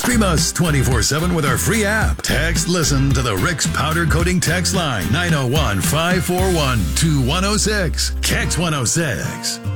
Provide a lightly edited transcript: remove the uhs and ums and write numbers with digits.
Stream us 24/7 with our free app. Text Listen to the Rick's Powder Coating text line 901-541-2106. Kex 106.